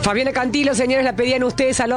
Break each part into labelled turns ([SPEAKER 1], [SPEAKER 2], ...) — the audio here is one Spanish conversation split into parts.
[SPEAKER 1] Fabiana Cantilo, señores, la pedían ustedes al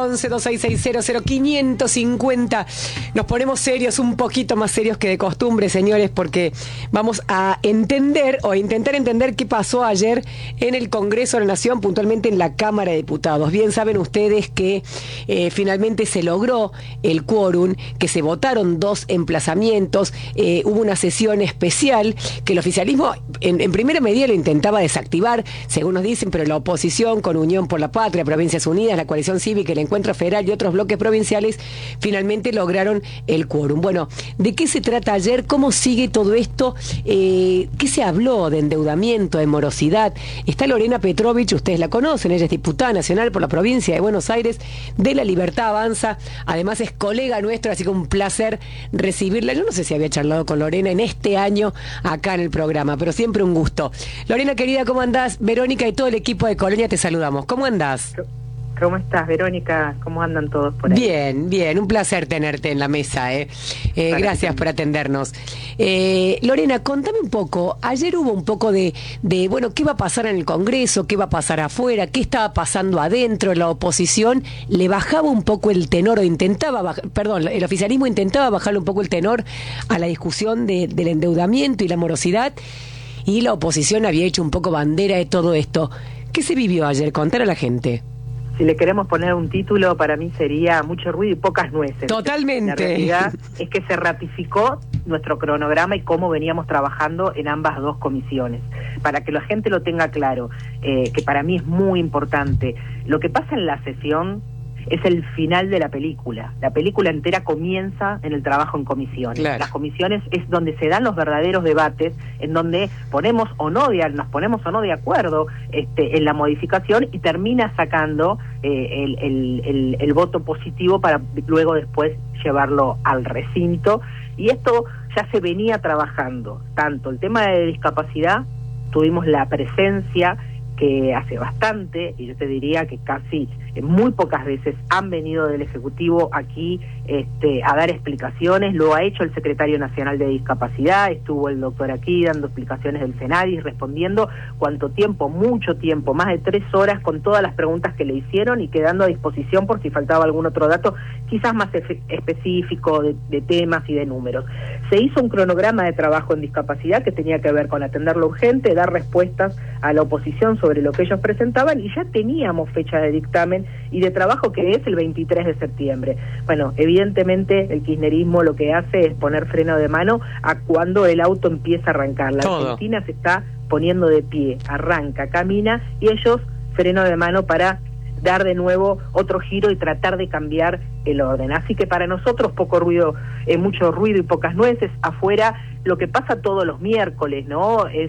[SPEAKER 1] 11-2660-0550. Nos ponemos serios, un poquito más serios que de costumbre, señores, porque vamos a entender o intentar entender qué pasó ayer en el Congreso de la Nación, puntualmente en la Cámara de Diputados. Bien saben ustedes que finalmente se logró el quórum, que se votaron 2 emplazamientos, hubo una sesión especial que el oficialismo en primera medida lo intentaba desactivar, según nos dicen, pero la oposición con Unión por la Patria, Provincias Unidas, la Coalición Cívica, el Encuentro Federal y otros bloques provinciales finalmente lograron el quórum. Bueno, ¿de qué se trata ayer? ¿Cómo sigue todo esto? ¿Qué se habló de endeudamiento, de morosidad? Está Lorena Petrovich, ustedes la conocen, ella es diputada nacional por la provincia de Buenos Aires, de La Libertad Avanza, además es colega nuestra, así que un placer recibirla. Yo no sé si había charlado con Lorena en este año acá en el programa, pero siempre un gusto. Lorena, querida, ¿cómo andás? Verónica y todo el equipo de Colonia te saludamos. ¿Cómo andás?
[SPEAKER 2] ¿Cómo estás, Verónica? ¿Cómo andan todos por ahí?
[SPEAKER 1] Bien, bien, un placer tenerte en la mesa. Gracias por atendernos. Lorena, contame un poco, ayer hubo un poco de, bueno, ¿qué va a pasar en el Congreso? ¿Qué va a pasar afuera? ¿Qué estaba pasando adentro? La oposición le bajaba un poco el tenor, o intentaba, el oficialismo intentaba bajarle un poco el tenor a la discusión del endeudamiento y la morosidad, y la oposición había hecho un poco bandera de todo esto. ¿Qué se vivió ayer? Contar a la gente.
[SPEAKER 2] Si le queremos poner un título, para mí sería mucho ruido y pocas nueces.
[SPEAKER 1] Totalmente.
[SPEAKER 2] La realidad es que se ratificó nuestro cronograma y cómo veníamos trabajando en ambas 2 comisiones. Para que la gente lo tenga claro, que para mí es muy importante, lo que pasa en la sesión es el final de la película. La película entera comienza en el trabajo en comisiones. Claro. Las comisiones es donde se dan los verdaderos debates, en donde nos ponemos o no de acuerdo en la modificación y termina sacando el voto positivo para luego después llevarlo al recinto. Y esto ya se venía trabajando. Tanto el tema de discapacidad, tuvimos la presencia que hace bastante, y yo te diría que casi muy pocas veces han venido del Ejecutivo aquí a dar explicaciones. Lo ha hecho el Secretario Nacional de Discapacidad, estuvo el doctor aquí dando explicaciones del Senadis, respondiendo cuánto tiempo, mucho tiempo, más de 3 horas con todas las preguntas que le hicieron y quedando a disposición por si faltaba algún otro dato, quizás más específico de temas y de números. Se hizo un cronograma de trabajo en discapacidad que tenía que ver con atender lo urgente, dar respuestas a la oposición sobre lo que ellos presentaban, y ya teníamos fecha de dictamen y de trabajo, que es el 23 de septiembre. Bueno, evidentemente el kirchnerismo lo que hace es poner freno de mano a cuando el auto empieza a arrancar. La Argentina se está poniendo de pie, arranca, camina, y ellos freno de mano para dar de nuevo otro giro y tratar de cambiar el orden. Así que para nosotros poco ruido, mucho ruido y pocas nueces. Afuera lo que pasa todos los miércoles, ¿no? Es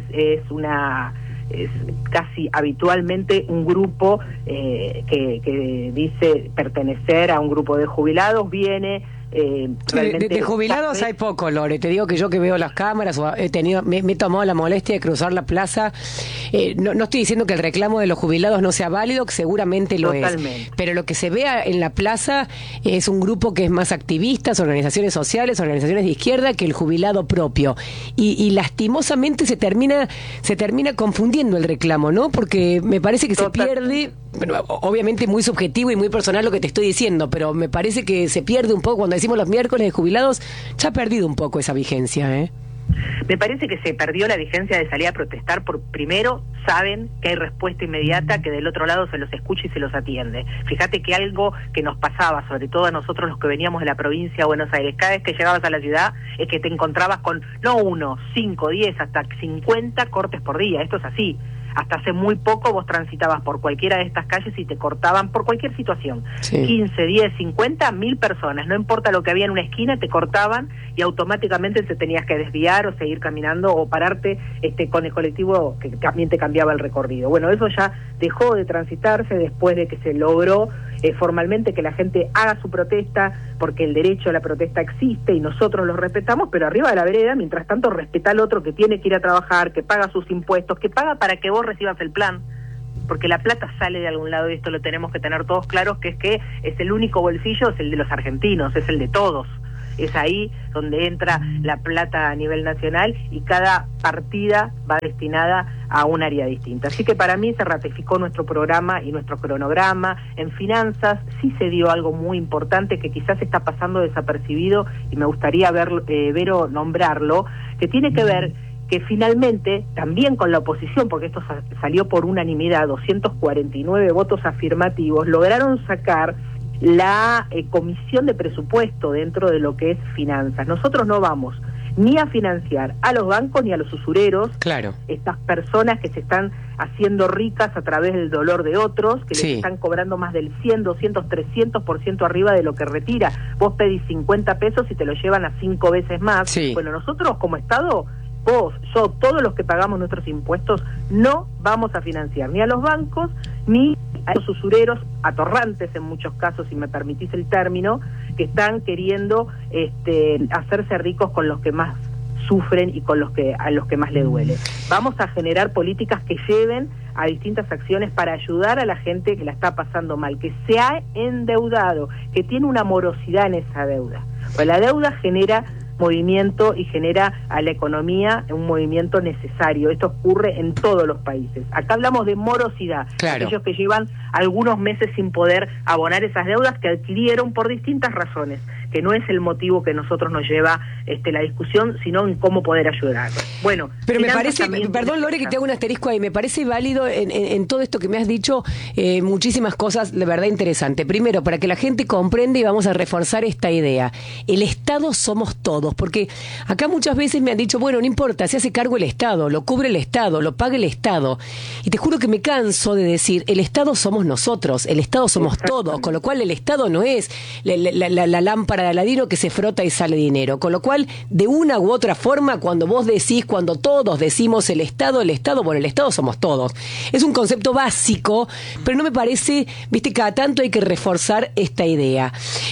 [SPEAKER 2] casi habitualmente un grupo que dice pertenecer a un grupo de jubilados, viene...
[SPEAKER 1] de jubilados hay poco, Lore. Te digo que yo que veo las cámaras, me he tomado la molestia de cruzar la plaza. No estoy diciendo que el reclamo de los jubilados no sea válido, que seguramente lo es. Pero lo que se vea en la plaza es un grupo que es más activistas, organizaciones sociales, organizaciones de izquierda, que el jubilado propio. Y lastimosamente se termina confundiendo el reclamo, ¿no? Porque me parece que se pierde... Bueno, obviamente muy subjetivo y muy personal lo que te estoy diciendo, pero me parece que se pierde un poco cuando decimos los miércoles de jubilados, ya ha perdido un poco esa vigencia, ¿eh?
[SPEAKER 2] Me parece que se perdió la vigencia de salir a protestar por, primero, saben que hay respuesta inmediata, que del otro lado se los escucha y se los atiende. Fíjate que algo que nos pasaba, sobre todo a nosotros los que veníamos de la provincia de Buenos Aires, cada vez que llegabas a la ciudad es que te encontrabas con, no 1, 5, 10, hasta 50 cortes por día. Esto es así. Hasta hace muy poco vos transitabas por cualquiera de estas calles y te cortaban por cualquier situación. Sí. 15, 10, 50, 1000 personas, no importa lo que había en una esquina, te cortaban y automáticamente te tenías que desviar o seguir caminando o pararte con el colectivo que también te cambiaba el recorrido. Bueno, eso ya dejó de transitarse después de que se logró formalmente que la gente haga su protesta, porque el derecho a la protesta existe y nosotros lo respetamos, pero arriba de la vereda, mientras tanto, respeta al otro que tiene que ir a trabajar, que paga sus impuestos, que paga para que vos recibas el plan, porque la plata sale de algún lado y esto lo tenemos que tener todos claros, que es el único bolsillo, es el de los argentinos, es el de todos. es ahí donde entra la plata a nivel nacional y cada partida va destinada a un área distinta. Así que para mí se ratificó nuestro programa y nuestro cronograma. En finanzas sí se dio algo muy importante que quizás está pasando desapercibido y me gustaría Vero, nombrarlo, que tiene que ver que finalmente, también con la oposición, porque esto salió por unanimidad, 249 votos afirmativos, lograron sacar la comisión de presupuesto dentro de lo que es finanzas. Nosotros no vamos ni a financiar a los bancos ni a los usureros,
[SPEAKER 1] claro,
[SPEAKER 2] estas personas que se están haciendo ricas a través del dolor de otros, que les están cobrando más del 100, 200, 300% arriba de lo que retira. Vos pedís 50 pesos y te lo llevan a 5 veces más. Bueno, nosotros como Estado, vos, yo, todos los que pagamos nuestros impuestos, no vamos a financiar ni a los bancos ni a los usureros, atorrantes en muchos casos, si me permitís el término, que están queriendo hacerse ricos con los que más sufren y con a los que más le duele. Vamos a generar políticas que lleven a distintas acciones para ayudar a la gente que la está pasando mal, que se ha endeudado, que tiene una morosidad en esa deuda. Pues la deuda genera movimiento y genera a la economía un movimiento necesario. Esto ocurre en todos los países. Acá hablamos de morosidad, aquellos que llevan algunos meses sin poder abonar esas deudas que adquirieron por distintas razones, que no es el motivo que nosotros nos lleva la discusión, sino en cómo poder ayudar. Bueno,
[SPEAKER 1] pero me parece, perdón Lore que te hago un asterisco ahí, me parece válido en todo esto que me has dicho, muchísimas cosas de verdad interesantes. Primero, para que la gente comprenda, y vamos a reforzar esta idea, el Estado somos todos, porque acá muchas veces me han dicho, bueno, no importa, se hace cargo el Estado, lo cubre el Estado, lo paga el Estado, y te juro que me canso de decir, el Estado somos nosotros, el Estado somos todos, con lo cual el Estado no es la lámpara de Aladino que se frota y sale dinero, con lo cual de una u otra forma, cuando vos decís, cuando todos decimos el Estado, bueno, el Estado somos todos, es un concepto básico, pero no me parece, viste, cada tanto hay que reforzar esta idea.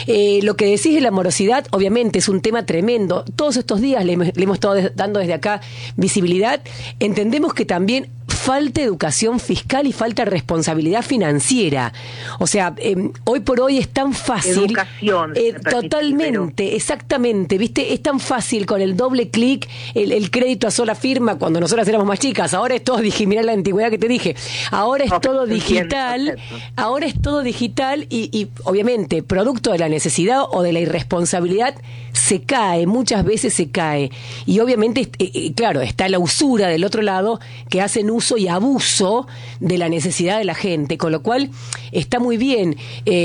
[SPEAKER 1] Lo que decís de la morosidad, obviamente es un tema tremendo, todos estos días le hemos estado dando desde acá visibilidad, entendemos que también falta educación fiscal y falta responsabilidad financiera. O sea, hoy por hoy es tan fácil.
[SPEAKER 2] Educación.
[SPEAKER 1] Totalmente, exactamente. ¿Viste? Es tan fácil con el doble clic, el crédito a sola firma cuando nosotras éramos más chicas. Ahora es todo digital. Mirá la antigüedad que te dije. Ahora es todo digital. Ahora es todo digital y obviamente, producto de la necesidad o de la irresponsabilidad, se cae. Muchas veces se cae. Y obviamente, claro, está la usura del otro lado que hacen uso y abuso de la necesidad de la gente, con lo cual está muy bien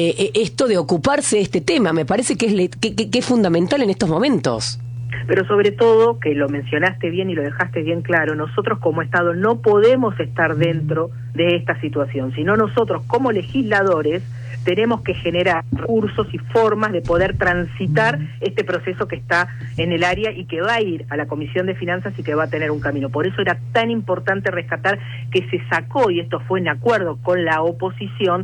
[SPEAKER 1] esto de ocuparse de este tema, me parece que es fundamental en estos momentos.
[SPEAKER 2] Pero sobre todo, que lo mencionaste bien y lo dejaste bien claro, nosotros como Estado no podemos estar dentro de esta situación, sino nosotros como legisladores tenemos que generar recursos y formas de poder transitar este proceso que está en el área y que va a ir a la Comisión de Finanzas y que va a tener un camino. Por eso era tan importante rescatar que se sacó, y esto fue en acuerdo con la oposición,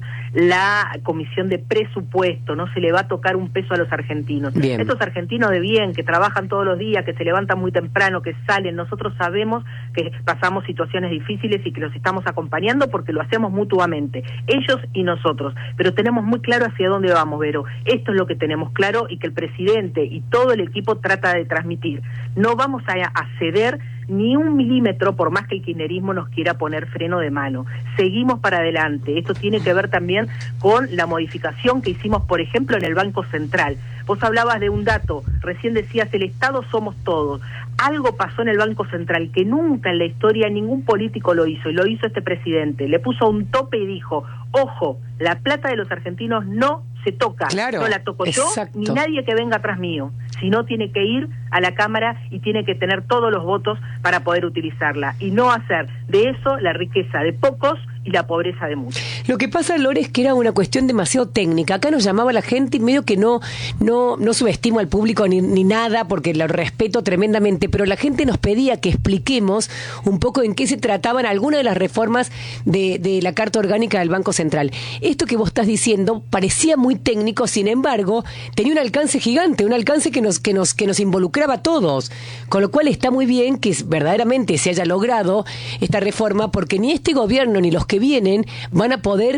[SPEAKER 2] la Comisión de Presupuesto. No se le va a tocar un peso a los argentinos. Bien. Estos argentinos de bien, que trabajan todos los días, que se levantan muy temprano, que salen, nosotros sabemos que pasamos situaciones difíciles y que los estamos acompañando porque lo hacemos mutuamente, ellos y nosotros, pero tenemos muy claro hacia dónde vamos, Vero. Esto es lo que tenemos claro y que el presidente y todo el equipo trata de transmitir. No vamos a ceder ni un milímetro, por más que el kirchnerismo nos quiera poner freno de mano. Seguimos para adelante. Esto tiene que ver también con la modificación que hicimos, por ejemplo, en el Banco Central. Vos hablabas de un dato, recién decías, el Estado somos todos. Algo pasó en el Banco Central que nunca en la historia ningún político lo hizo, y lo hizo este presidente. Le puso un tope y dijo, ojo, la plata de los argentinos no se toca,
[SPEAKER 1] claro,
[SPEAKER 2] no la toco
[SPEAKER 1] exacto.
[SPEAKER 2] Yo ni nadie que venga atrás mío, sino tiene que ir a la Cámara y tiene que tener todos los votos para poder utilizarla y no hacer de eso la riqueza de pocos y la pobreza de muchos.
[SPEAKER 1] Lo que pasa, Lore, es que era una cuestión demasiado técnica. Acá nos llamaba la gente y medio que no subestimo al público ni nada, porque lo respeto tremendamente, pero la gente nos pedía que expliquemos un poco en qué se trataban algunas de las reformas de la Carta Orgánica del Banco Central. Esto que vos estás diciendo parecía muy técnico, sin embargo, tenía un alcance gigante, un alcance que nos involucraba a todos, con lo cual está muy bien que verdaderamente se haya logrado esta reforma, porque ni este gobierno ni los que vienen van a poder poder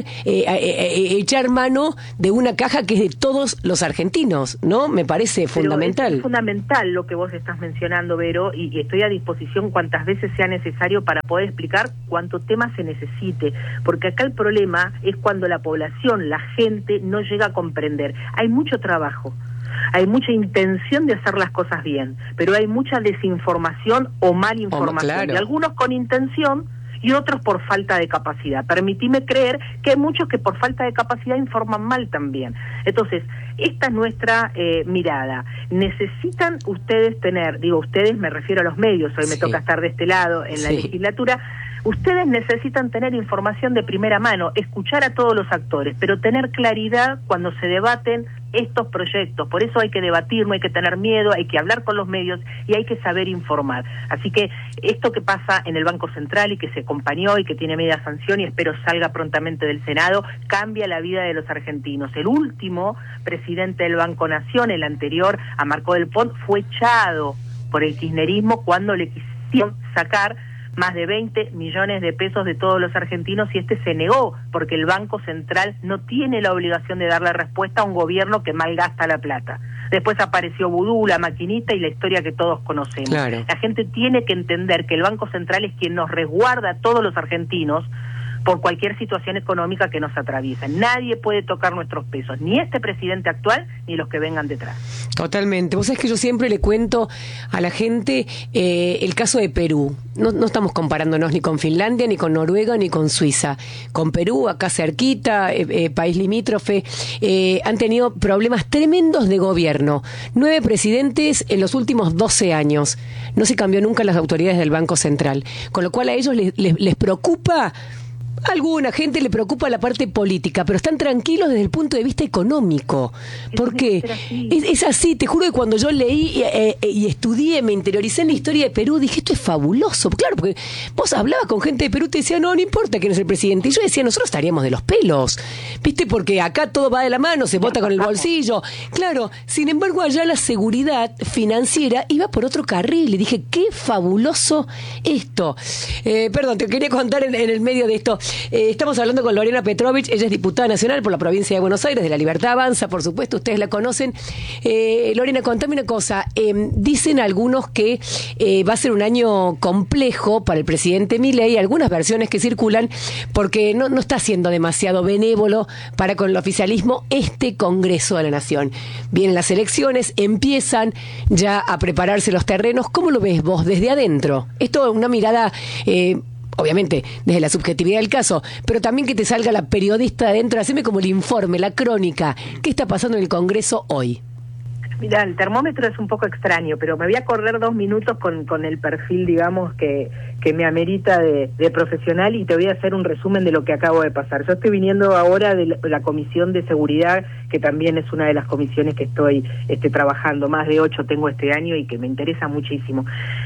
[SPEAKER 1] echar mano de una caja que es de todos los argentinos, ¿no? Me parece fundamental.
[SPEAKER 2] Es fundamental lo que vos estás mencionando, Vero, y estoy a disposición cuantas veces sea necesario para poder explicar cuánto tema se necesite, porque acá el problema es cuando la población, la gente, no llega a comprender. Hay mucho trabajo. Hay mucha intención de hacer las cosas bien, pero hay mucha desinformación o malinformación,
[SPEAKER 1] claro.
[SPEAKER 2] Y algunos con intención y otros por falta de capacidad. Permitime creer que hay muchos que por falta de capacidad informan mal también. Entonces, esta es nuestra mirada. Necesitan ustedes tener, digo ustedes, me refiero a los medios, hoy me toca estar de este lado en la legislatura. Ustedes necesitan tener información de primera mano, escuchar a todos los actores, pero tener claridad cuando se debaten estos proyectos. Por eso hay que debatir, no hay que tener miedo, hay que hablar con los medios y hay que saber informar. Así que esto que pasa en el Banco Central y que se acompañó y que tiene media sanción y espero salga prontamente del Senado, cambia la vida de los argentinos. El último presidente del Banco Nación, el anterior a Marco del Pont, fue echado por el kirchnerismo cuando le quisieron sacar más de 20 millones de pesos de todos los argentinos y se negó porque el Banco Central no tiene la obligación de darle respuesta a un gobierno que malgasta la plata. Después apareció Vudú, la maquinita y la historia que todos conocemos. Claro. La gente tiene que entender que el Banco Central es quien nos resguarda a todos los argentinos por cualquier situación económica que nos atraviesa. Nadie puede tocar nuestros pesos, ni este presidente actual, ni los que vengan detrás.
[SPEAKER 1] Totalmente. Vos sabés que yo siempre le cuento a la gente el caso de Perú. No estamos comparándonos ni con Finlandia, ni con Noruega, ni con Suiza. Con Perú, acá cerquita, país limítrofe, han tenido problemas tremendos de gobierno. 9 presidentes en los últimos 12 años. No se cambió nunca las autoridades del Banco Central. Con lo cual a ellos les preocupa. A alguna gente le preocupa la parte política, pero están tranquilos desde el punto de vista económico. Porque es así, te juro que cuando yo leí y estudié, me interioricé en la historia de Perú, dije, esto es fabuloso. Claro, porque vos hablabas con gente de Perú, te decía, no importa quién es el presidente. Y yo decía, nosotros estaríamos de los pelos, ¿viste? Porque acá todo va de la mano, se vota con el bolsillo. Claro, sin embargo, allá la seguridad financiera iba por otro carril. Y dije, qué fabuloso esto. Perdón, te quería contar en el medio de esto. Estamos hablando con Lorena Petrovich, ella es diputada nacional por la provincia de Buenos Aires, de La Libertad Avanza, por supuesto, ustedes la conocen. Lorena, contame una cosa, dicen algunos que va a ser un año complejo para el presidente Milei, algunas versiones que circulan, porque no está siendo demasiado benévolo para con el oficialismo este Congreso de la Nación. Vienen las elecciones, empiezan ya a prepararse los terrenos. ¿Cómo lo ves vos desde adentro? Esto es una mirada... obviamente, desde la subjetividad del caso, pero también que te salga la periodista adentro, haceme como el informe, la crónica. ¿Qué está pasando en el Congreso hoy?
[SPEAKER 2] Mira, el termómetro es un poco extraño, pero me voy a correr 2 minutos con el perfil, digamos, que me amerita de profesional y te voy a hacer un resumen de lo que acabo de pasar. Yo estoy viniendo ahora de la Comisión de Seguridad, que también es una de las comisiones que estoy trabajando, más de 8 tengo este año y que me interesa muchísimo.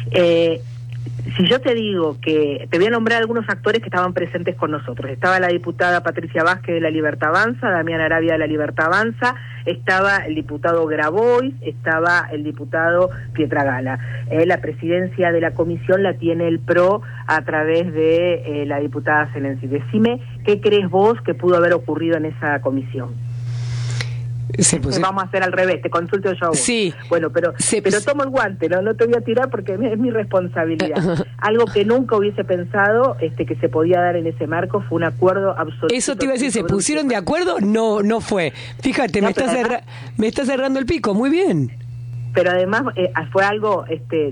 [SPEAKER 2] Si yo te digo que te voy a nombrar algunos actores que estaban presentes con nosotros. Estaba la diputada Patricia Vázquez de La Libertad Avanza, Damián Arabia de La Libertad Avanza, estaba el diputado Grabois, estaba el diputado Pietragala. La presidencia de la comisión la tiene el PRO a través de la diputada Zelensi. Decime, ¿qué crees vos que pudo haber ocurrido en esa comisión? Vamos a hacer al revés, te consulto yo a vos.
[SPEAKER 1] Sí.
[SPEAKER 2] Bueno, pero tomo el guante, no te voy a tirar porque es mi responsabilidad. Algo que nunca hubiese pensado que se podía dar en ese marco fue un acuerdo absoluto.
[SPEAKER 1] Eso te iba a decir, ¿se pusieron de acuerdo? No fue. Fíjate, me está cerrando el pico, muy bien.
[SPEAKER 2] Pero además fue algo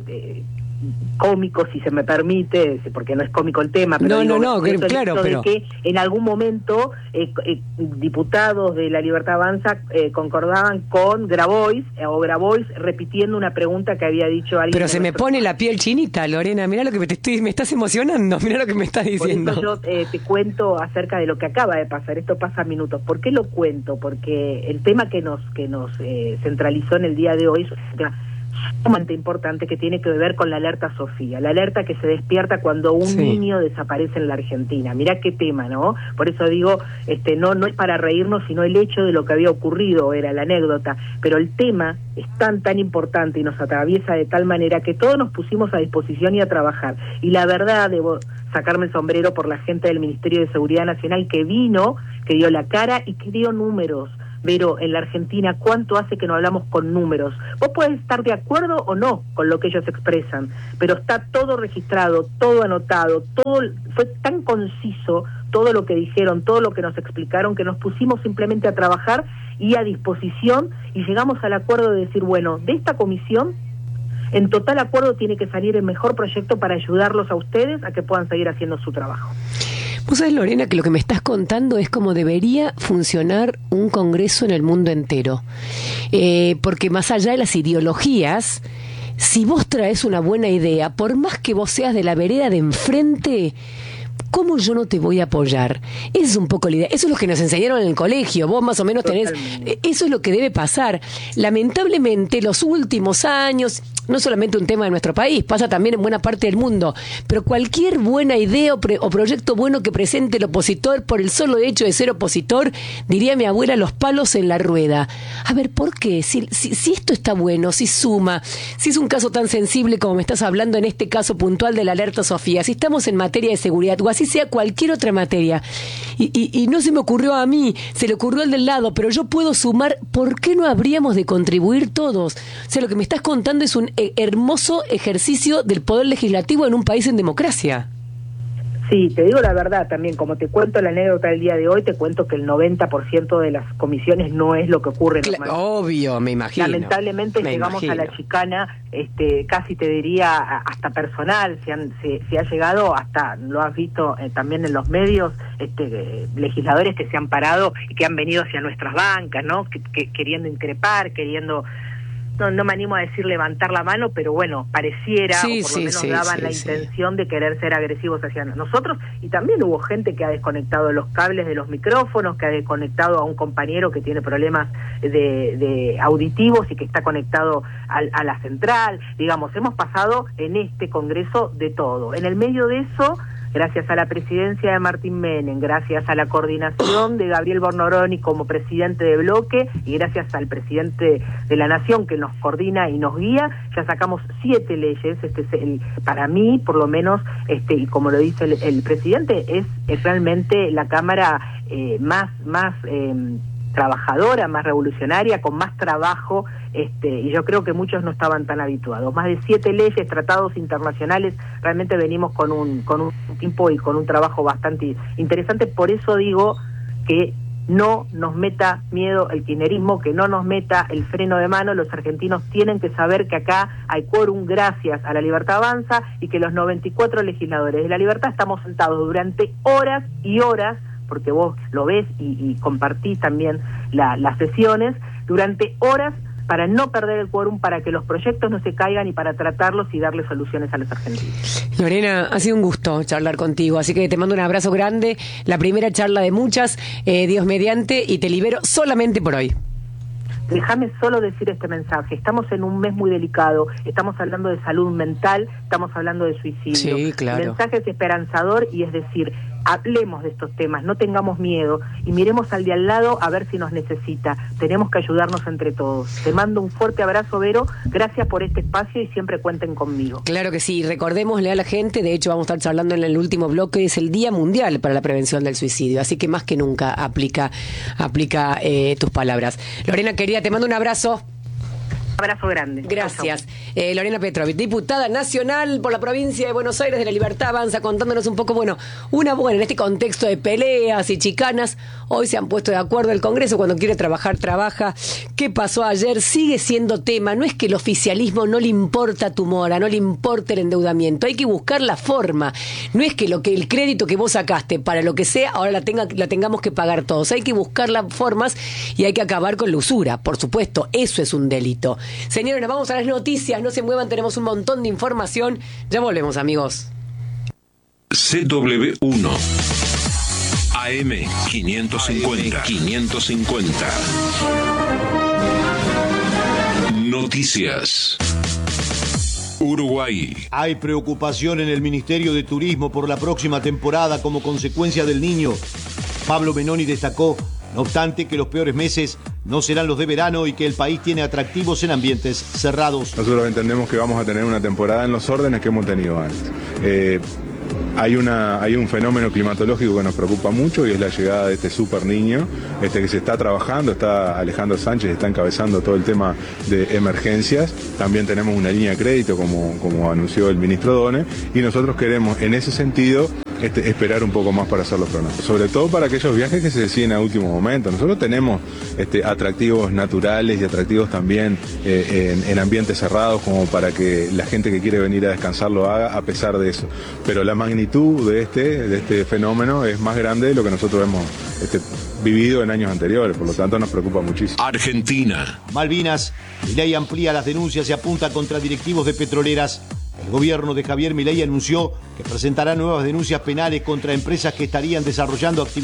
[SPEAKER 2] cómico, si se me permite, porque no es cómico el tema, pero
[SPEAKER 1] claro, pero
[SPEAKER 2] de que en algún momento diputados de La Libertad Avanza concordaban con Grabois, o Grabois repitiendo una pregunta que había dicho alguien.
[SPEAKER 1] Pero se me pone la piel chinita, Lorena, mirá lo que me estás emocionando, mirá lo que me estás diciendo.
[SPEAKER 2] Por eso yo te cuento acerca de lo que acaba de pasar, esto pasa a minutos. ¿Por qué lo cuento? Porque el tema que nos centralizó en el día de hoy es sumamente importante que tiene que ver con la alerta Sofía, la alerta que se despierta cuando un niño desaparece en la Argentina. Mirá qué tema, ¿no? Por eso digo, no es para reírnos, sino el hecho de lo que había ocurrido, era la anécdota, pero el tema es tan importante y nos atraviesa de tal manera que todos nos pusimos a disposición y a trabajar. Y la verdad, debo sacarme el sombrero por la gente del Ministerio de Seguridad Nacional que vino, que dio la cara y que dio números. Pero en la Argentina, ¿cuánto hace que no hablamos con números? Vos podés estar de acuerdo o no con lo que ellos expresan, pero está todo registrado, todo anotado, todo fue tan conciso, todo lo que dijeron, todo lo que nos explicaron, que nos pusimos simplemente a trabajar y a disposición, y llegamos al acuerdo de decir, bueno, de esta comisión, en total acuerdo tiene que salir el mejor proyecto para ayudarlos a ustedes a que puedan seguir haciendo su trabajo.
[SPEAKER 1] Vos sabés, Lorena, que lo que me estás contando es cómo debería funcionar un congreso en el mundo entero. Porque más allá de las ideologías, si vos traes una buena idea, por más que vos seas de la vereda de enfrente, ¿cómo yo no te voy a apoyar? Esa es un poco la idea. Eso es lo que nos enseñaron en el colegio. Vos más o menos tenés... Eso es lo que debe pasar. Lamentablemente, los últimos años... No solamente un tema de nuestro país, pasa también en buena parte del mundo, pero cualquier buena idea o proyecto bueno que presente el opositor, por el solo hecho de ser opositor, diría mi abuela, los palos en la rueda. A ver, ¿por qué? Si esto está bueno, si suma, si es un caso tan sensible como me estás hablando en este caso puntual de la alerta Sofía, si estamos en materia de seguridad, o así sea cualquier otra materia, y no se me ocurrió a mí, se le ocurrió al del lado, pero yo puedo sumar, ¿por qué no habríamos de contribuir todos? O sea, lo que me estás contando es un hermoso ejercicio del poder legislativo en un país en democracia.
[SPEAKER 2] Sí, te digo la verdad también, como te cuento la anécdota del día de hoy, te cuento que el 90% de las comisiones no es lo que ocurre normalmente.
[SPEAKER 1] Obvio, me imagino.
[SPEAKER 2] Lamentablemente llegamos a la chicana, casi te diría hasta personal, se ha llegado hasta, lo has visto también en los medios, legisladores que se han parado y que han venido hacia nuestras bancas, ¿no? Que queriendo increpar, queriendo... No me animo a decir levantar la mano, pero bueno, pareciera, o por lo menos daban la intención de querer ser agresivos hacia nosotros, y también hubo gente que ha desconectado los cables de los micrófonos, que ha desconectado a un compañero que tiene problemas de auditivos y que está conectado a la central. Digamos, hemos pasado en este Congreso de todo. En el medio de eso, gracias a la presidencia de Martín Menem, gracias a la coordinación de Gabriel Bornoroni como presidente de bloque y gracias al presidente de la Nación que nos coordina y nos guía, ya sacamos 7 leyes. Para mí, por lo menos, y como lo dice el presidente, es realmente la Cámara más trabajadora, más revolucionaria, con más trabajo, y yo creo que muchos no estaban tan habituados. Más de 7 leyes, tratados internacionales, realmente venimos con un tiempo y con un trabajo bastante interesante. Por eso digo que no nos meta miedo el kirchnerismo, que no nos meta el freno de mano. Los argentinos tienen que saber que acá hay quórum gracias a La Libertad Avanza y que los 94 legisladores de La Libertad estamos sentados durante horas y horas, porque vos lo ves y compartís también las sesiones, durante horas, para no perder el quórum, para que los proyectos no se caigan y para tratarlos y darle soluciones a los argentinos.
[SPEAKER 1] Lorena, ha sido un gusto charlar contigo, así que te mando un abrazo grande, la primera charla de muchas, Dios mediante, y te libero solamente por hoy.
[SPEAKER 2] Déjame solo decir este mensaje. Estamos en un mes muy delicado, estamos hablando de salud mental, estamos hablando de suicidio.
[SPEAKER 1] Sí, claro.
[SPEAKER 2] El mensaje es esperanzador y es decir, hablemos de estos temas, no tengamos miedo y miremos al de al lado a ver si nos necesita. Tenemos que ayudarnos entre todos. Te mando un fuerte abrazo, Vero. Gracias por este espacio y siempre cuenten conmigo.
[SPEAKER 1] Claro que sí. Recordémosle a la gente, de hecho vamos a estar charlando en el último bloque, es el Día Mundial para la Prevención del Suicidio. Así que más que nunca aplica tus palabras. Lorena, querida, te mando un abrazo.
[SPEAKER 2] Abrazo grande.
[SPEAKER 1] Gracias. Lorena Petrovich, diputada nacional por la provincia de Buenos Aires de La Libertad Avanza, contándonos un poco, en este contexto de peleas y chicanas, hoy se han puesto de acuerdo el Congreso, cuando quiere trabajar, trabaja. ¿Qué pasó ayer? Sigue siendo tema. No es que el oficialismo no le importa tu mora, no le importa el endeudamiento, hay que buscar la forma. No es que el crédito que vos sacaste, para lo que sea, ahora la tengamos que pagar todos. Hay que buscar las formas y hay que acabar con la usura, por supuesto, eso es un delito. Señores, nos vamos a las noticias, no se muevan, tenemos un montón de información. Ya volvemos, amigos.
[SPEAKER 3] CW1 AM 550. Noticias. Uruguay.
[SPEAKER 4] Hay preocupación en el Ministerio de Turismo por la próxima temporada como consecuencia del Niño. Pablo Menoni destacó, no obstante, que los peores meses no serán los de verano y que el país tiene atractivos en ambientes cerrados.
[SPEAKER 5] Nosotros entendemos que vamos a tener una temporada en los órdenes que hemos tenido antes. Hay un fenómeno climatológico que nos preocupa mucho y es la llegada de este super niño, que se está trabajando, está Alejandro Sánchez, está encabezando todo el tema de emergencias. También tenemos una línea de crédito, como anunció el ministro Done, y nosotros queremos, en ese sentido, esperar un poco más para hacer los pronósticos. Sobre todo para aquellos viajes que se deciden a último momento. Nosotros tenemos atractivos naturales y atractivos también en ambientes cerrados, como para que la gente que quiere venir a descansar lo haga a pesar de eso. Pero la magnitud de este fenómeno es más grande de lo que nosotros hemos vivido en años anteriores, por lo tanto nos preocupa muchísimo.
[SPEAKER 3] Argentina.
[SPEAKER 4] Malvinas, Milei amplía las denuncias y apunta contra directivos de petroleras. El gobierno de Javier Milei anunció que presentará nuevas denuncias penales contra empresas que estarían desarrollando actividades